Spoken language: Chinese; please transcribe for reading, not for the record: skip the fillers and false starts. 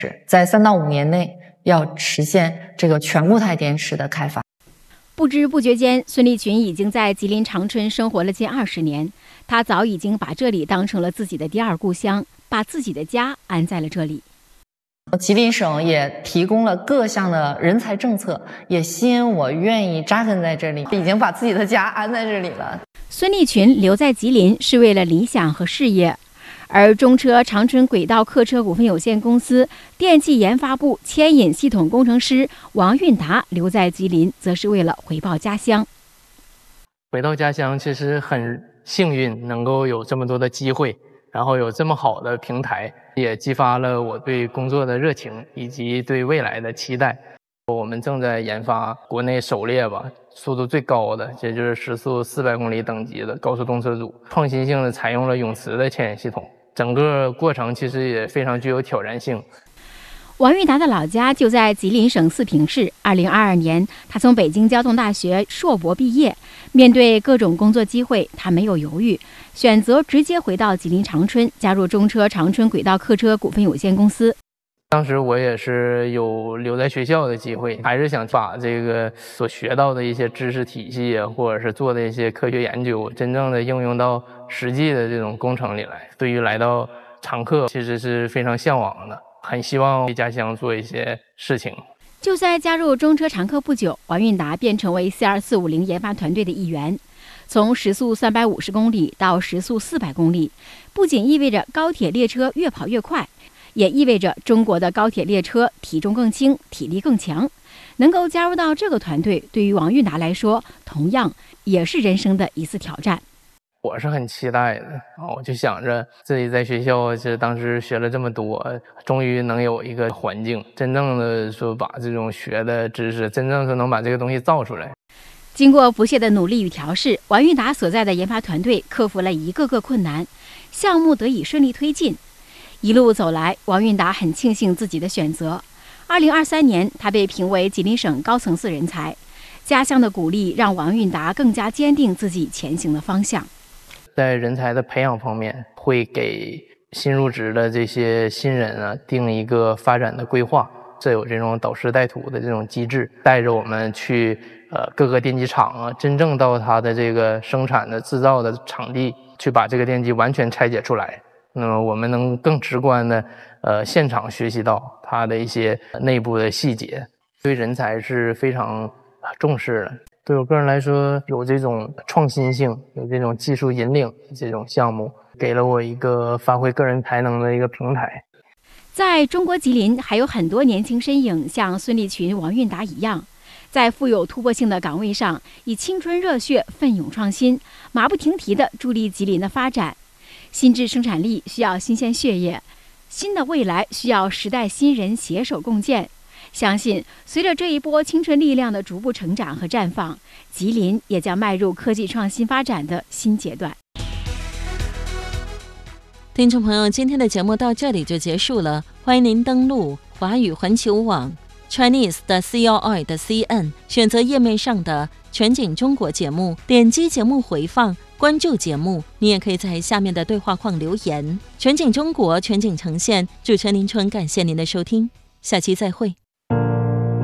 在3到5年内要实现这个全固态电池的开发。 不知不觉间，孙立群已经在吉林长春生活了近20年，他早已经把这里当成了自己的第二故乡，把自己的家安在了这里。 吉林省也提供了各项的人才政策，也吸引我愿意扎根在这里，已经把自己的家安在这里了。 孙立群留在吉林是为了理想和事业，而中车长春轨道客车股份有限公司电气研发部牵引系统工程师王运达留在吉林，则是为了回报家乡。 回到家乡，其实很幸运能够有这么多的机会，然后有这么好的平台，也激发了我对工作的热情以及对未来的期待。我们正在研发国内首列速度最高的，也就是时速400公里等级的高速动车组，创新性的采用了永磁的牵引系统，整个过程其实也非常具有挑战性。 王运达的老家就在吉林省四平市。2022年，他从北京交通大学硕博毕业。面对各种工作机会，他没有犹豫，选择直接回到吉林长春，加入中车长春轨道客车股份有限公司。 当时我也是有留在学校的机会，还是想把这个所学到的一些知识体系或者是做的一些科学研究，真正的应用到实际的这种工程里来。对于来到常客，其实是非常向往的，很希望为家乡做一些事情。 就在加入中车常客不久，王运达便成为 C2450 研发团队的一员。从时速350公里到时速400公里，不仅意味着高铁列车越跑越快，也意味着中国的高铁列车体重更轻，体力更强。能够加入到这个团队，对于王运达来说，同样也是人生的一次挑战。 我是很期待的我就想着自己在学校是当时学了这么多，终于能有一个环境，真正的说把这种学的知识，真正是能把这个东西造出来。 经过不懈的努力与调试，王运达所在的研发团队克服了一个个困难，项目得以顺利推进。一路走来，王运达很庆幸自己的选择。2023年，他被评为吉林省高层次人才。家乡的鼓励让王运达更加坚定自己前行的方向。 在人才的培养方面，会给新入职的这些新人定一个发展的规划，这有这种导师带徒的这种机制，带着我们去各个电机厂真正到它的这个生产的制造的场地，去把这个电机完全拆解出来。那么我们能更直观的现场学习到它的一些内部的细节，对人才是非常重视的。对我个人来说，有这种创新性，有这种技术引领这种项目，给了我一个发挥个人才能的一个平台。 在中国吉林，还有很多年轻身影像孙立群、王运达一样，在富有突破性的岗位上，以青春热血奋勇创新，马不停蹄地助力吉林的发展。新质生产力需要新鲜血液，新的未来需要时代新人携手共建。相信随着这一波青春力量的逐步成长和绽放，吉林也将迈入科技创新发展的新阶段。 听众朋友，今天的节目到这里就结束了，欢迎您登录华语环球网 Chinese 的 CRI.CN， 选择页面上的全景中国节目，点击节目回放，关注节目。你也可以在下面的对话框留言。全景中国，全景呈现，主持人林春，感谢您的收听，下期再会。